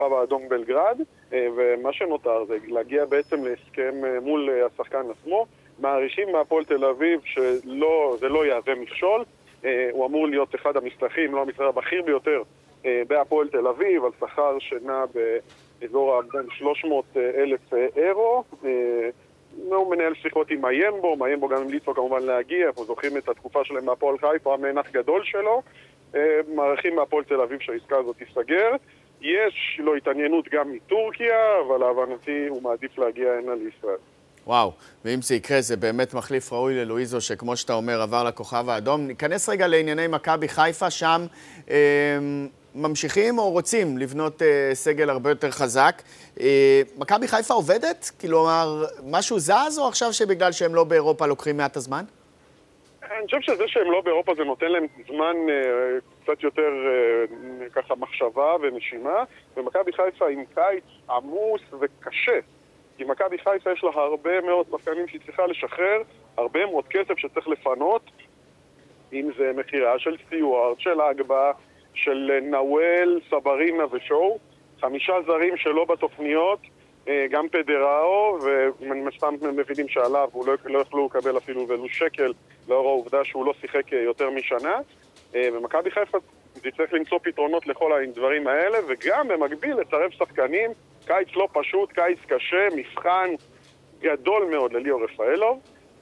הכוכב האדום בלגרד, ומה שנותר זה להגיע בעצם להסכם מול השחקן עצמו. מעריכים מהפועל תל אביב שזה לא יהווה מכשול, הוא אמור להיות אחד המשחקים, לא המשחק הבכיר ביותר בהפועל תל אביב, על שכר שנע באזור בין 300,000 אירו. הוא מנהל שיחות עם מיימבו גם המליץ לו כמובן להגיע, אנחנו זוכרים את התקופה שלהם מהפועל חיפה, המנח גדול שלו. מעריכים מהפועל תל אביב שהעסקה הזאת תיסגר. יש לו התעניינות גם מטורקיה, אבל להבנתי הוא מעדיף להגיע הנה לישראל. וואו, ואם זה יקרה, זה באמת מחליף ראוי ללואיזו, שכמו שאתה אומר, עבר לכוכב האדום. ניכנס רגע לענייני מכבי חיפה, שם ממשיכים או רוצים לבנות סגל הרבה יותר חזק. מכבי חיפה עובדת? כלומר, משהו זז, או עכשיו שבגלל שהם לא באירופה לוקחים מעט הזמן? אני חושב שזה שהם לא באירופה זה נותן להם זמן קצת יותר ככה מחשבה ונשימה, ומכבי חיפה עם קיץ עמוס וקשה. כי מכבי חיפה יש לה הרבה מאוד שחקנים שהיא צריכה לשחרר, הרבה מאוד כסף שצריך לפנות, אם זה מחירה של סטיוארט, של אגבה, של נאואל, סברינה ושואו, 5 זרים שלא בתוכניות, גם פדראו, ומסתם מבינים שעליו, הוא לא יכלו לקבל אפילו ולו שקל, לאור העובדה שהוא לא שיחק יותר משנה, ומכבי חיפה צריך למצוא פתרונות לכל הדברים האלה, וגם במקביל לצרף שחקנים, קיץ לא פשוט, קיץ קשה, מבחן גדול מאוד לליאור רפאלוב.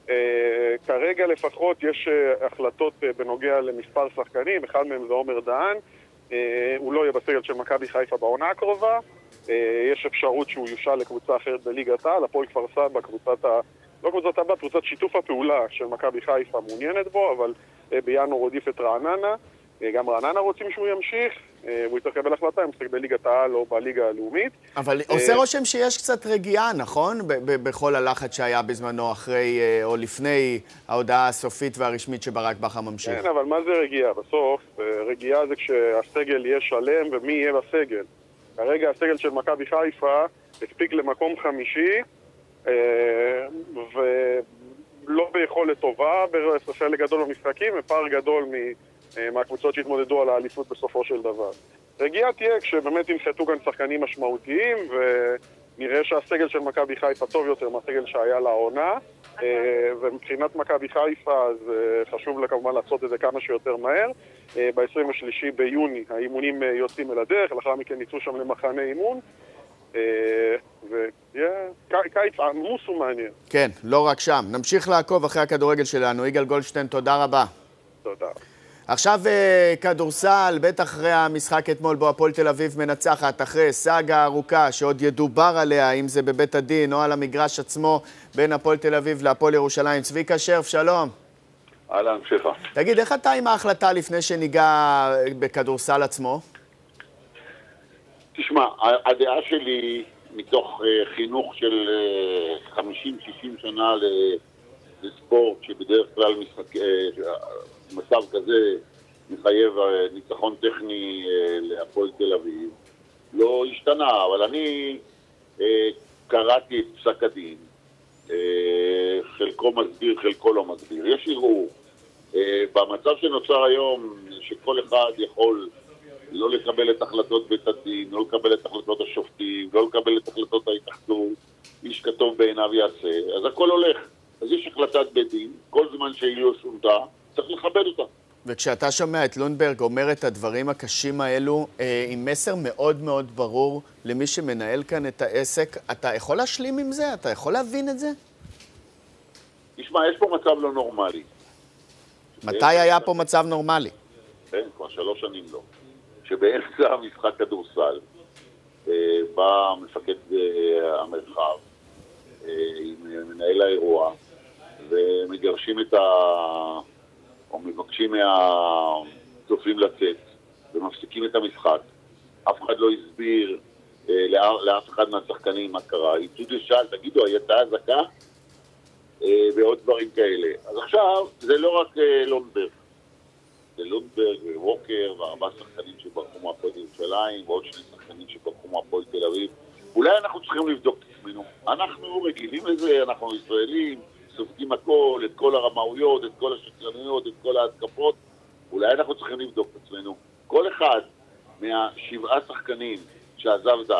כרגע לפחות יש החלטות בנוגע למספר שחקנים, אחד מהם זה עומר דהן, הוא לא יהיה בסגל של מכבי חיפה בעונה הקרובה, יש אפשרות שהוא יושל לקבוצה אחרת בליגת העל, הפועל כפר סבא, קבוצת שיתוף הפעולה של מכבי חיפה מעוניינת בו, אבל בינואר עדיף את רעננה, גם רעננה רוצים שהוא ימשיך, הוא יצטרך לקבל החלטה, אם משחק בליגת העל או בליגה הלאומית. אבל עושה רושם שיש קצת רגיעה, נכון? בכל הלחץ שהיה בזמנו אחרי או לפני ההודעה הסופית והרשמית שברק בכר ממשיך. כן, אבל מה זה רגיעה? בסוף, רגיעה זה כשהסגל יהיה שלם ומי יהיה בסגל. כרגע הסגל של מכבי חיפה הספיק למקום 5, ולא ביכולת טובה, בחלק גדול במשחקים, ופער גדול מהקבוצות שהתמודדו על האליפות בסופו של דבר. רגיעה תהיה כשבאמת ינחתו כאן שחקנים משמעותיים, ונראה שהסגל של מכבי חיפה טוב יותר מהסגל שהיה לעונה, ומבחינת מכבי חיפה אז חשוב לה כמובן לעשות את זה כמה שיותר מהר. ב-23 ביוני האימונים יוצאים אל הדרך, לאחר מכן ייצאו שם למחנה אימון, וקיץ עמוס ומעניין. כן, לא רק שם. נמשיך לעקוב אחרי הכדורגל שלנו. יגאל גולדשטיין, תודה רבה. תודה. עכשיו כדורסל, בטח אחרי המשחק אתמול בו הפועל תל אביב מנצחת, אחרי סאגה ארוכה שעוד ידובר עליה, אם זה בבית הדין או על המגרש עצמו, בין הפועל תל אביב להפועל ירושלים. צביקה שרף, שלום. אהלן, שפע. תגיד, איך אתה עם ההחלטה לפני שניגע בכדורסל עצמו? תשמע, הדעה שלי מתוך חינוך של 50-60 שנה לספורט, שבדרך כלל מצב כזה מחייב ניצחון טכני להפועל תל אביב, לא השתנה, אבל אני קראתי את פסק הדין, חלקו מסביר, חלקו לא מסביר. יש ערעור. במצב שנוצר היום, שכל אחד יכול לא לקבל את החלטות בית הדין, לא לקבל את החלטות השופטים, לא לקבל את החלטות ההתאחדות, איש כתוב בעיניו יעשה, אז הכל הולך. אז יש החלטת בית דין, כל זמן שהיא לא שונתה, צריך לכבד אותה. וכשאתה שומע את לונדברג אומר את הדברים הקשים האלו, עם מסר מאוד מאוד ברור למי שמנהל כאן את העסק, אתה יכול להשלים עם זה? אתה יכול להבין את זה? תשמע, יש פה מצב לא נורמלי. מתי היה פה מצב נורמלי? כן, כבר 3 שנים לא. שבאמצע המשחק כדורסל בא מפקד המרחב עם מנהל האירוע ומגרשים או מבקשים מהצופים לצאת ומפסיקים את המשחק. אף אחד לא הסביר לאף אחד מהשחקנים מה קרה. יצאו לשאל, תגידו, הייתה אזעקה? ועוד דברים כאלה. אז עכשיו, זה לא רק לונדברג. זה לונדברג וווקר ו4 שחקנים שברחו מהפועל ירושלים ועוד 2 שחקנים שברחו מהפועל תל אביב. אולי אנחנו צריכים לבדוק את עצמנו. אנחנו רגילים לזה, אנחנו ישראלים, סופגים הכל, את כל הרמאויות, את כל השקלנויות, את כל ההתקפות. אולי אנחנו צריכים לבדוק את עצמנו. כל אחד מה7 שחקנים שעזב את